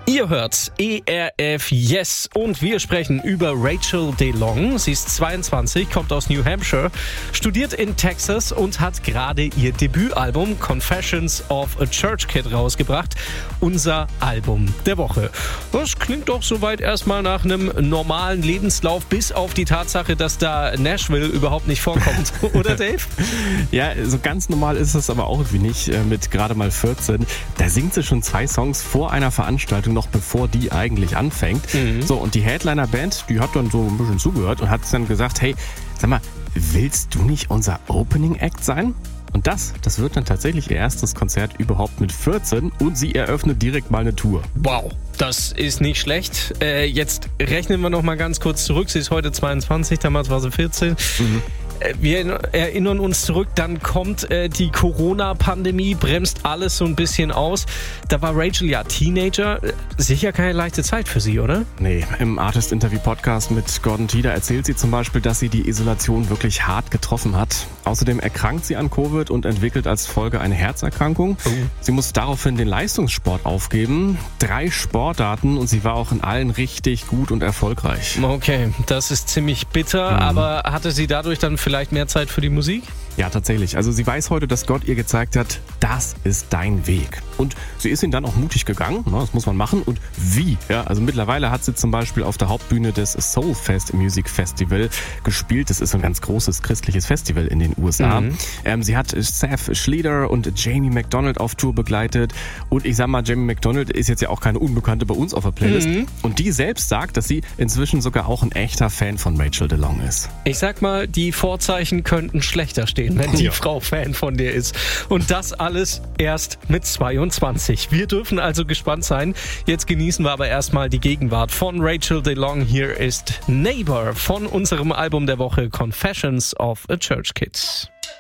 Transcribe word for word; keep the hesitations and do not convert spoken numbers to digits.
Ihr hört E R F Yes und wir sprechen über Rachel DeLong. Sie ist zweiundzwanzig, kommt aus New Hampshire, studiert in Texas und hat gerade ihr Debütalbum Confessions of a Church Kid rausgebracht. Unser Album der Woche. Das klingt doch soweit erstmal nach einem normalen Lebenslauf, bis auf die Tatsache, dass da Nashville überhaupt nicht vorkommt. Oder Dave? Ja, so ganz normal ist es aber auch irgendwie nicht. Mit gerade mal vierzehn, da singt sie schon zwei Songs vor einer Veranstaltung, noch bevor die eigentlich anfängt. Mhm. So, und die Headliner-Band, die hat dann so ein bisschen zugehört und hat dann gesagt, hey, sag mal, willst du nicht unser Opening-Act sein? Und das, das wird dann tatsächlich ihr erstes Konzert überhaupt mit vierzehn und sie eröffnet direkt mal eine Tour. Wow, das ist nicht schlecht. Äh, jetzt rechnen wir noch mal ganz kurz zurück. Sie ist heute zweiundzwanzig, damals war sie vierzehn. Mhm. Wir erinnern uns zurück, dann kommt äh, die Corona-Pandemie, bremst alles so ein bisschen aus. Da war Rachel ja Teenager. Sicher keine leichte Zeit für sie, oder? Nee, im Artist-Interview-Podcast mit Gordon Tieder erzählt sie zum Beispiel, dass sie die Isolation wirklich hart getroffen hat. Außerdem erkrankt sie an Covid und entwickelt als Folge eine Herzerkrankung. Oh. Sie muss daraufhin den Leistungssport aufgeben. Drei Sportarten und sie war auch in allen richtig gut und erfolgreich. Okay, das ist ziemlich bitter, mhm. aber hatte sie dadurch dann vielleicht mehr Zeit für die Musik? Ja, tatsächlich. Also sie weiß heute, dass Gott ihr gezeigt hat, das ist dein Weg. Und sie ist ihn dann auch mutig gegangen, das muss man machen. Und wie? Ja, also mittlerweile hat sie zum Beispiel auf der Hauptbühne des Soulfest Music Festival gespielt. Das ist ein ganz großes christliches Festival in den U S A. Mhm. Ähm, sie hat Seth Schlieder und Jamie McDonald auf Tour begleitet. Und ich sag mal, Jamie McDonald ist jetzt ja auch keine Unbekannte bei uns auf der Playlist. Mhm. Und die selbst sagt, dass sie inzwischen sogar auch ein echter Fan von Rachel DeLong ist. Ich sag mal, die Vorzeichen könnten schlechter stehen, wenn die ja. Frau Fan von dir ist. Und das alles erst mit zweiundzwanzig. Wir dürfen also gespannt sein. Jetzt genießen wir aber erstmal die Gegenwart von Rachel DeLong. Hier ist Neighbor von unserem Album der Woche Confessions of a Church Kid.